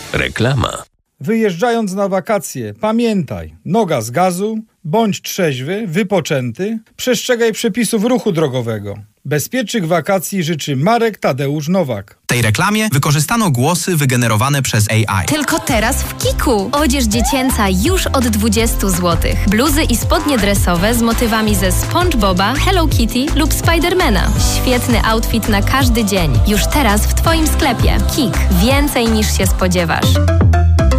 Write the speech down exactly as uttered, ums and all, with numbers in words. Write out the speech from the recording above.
Reklama. Wyjeżdżając na wakacje, pamiętaj, noga z gazu, bądź trzeźwy, wypoczęty, przestrzegaj przepisów ruchu drogowego. Bezpiecznych wakacji życzy Marek Tadeusz Nowak. W tej reklamie wykorzystano głosy wygenerowane przez A I. Tylko teraz w Kiku. Odzież dziecięca już od dwudziestu złotych. Bluzy i spodnie dresowe z motywami ze SpongeBoba, Hello Kitty lub Spidermana. Świetny outfit na każdy dzień. Już teraz w Twoim sklepie. Kik. Więcej niż się spodziewasz.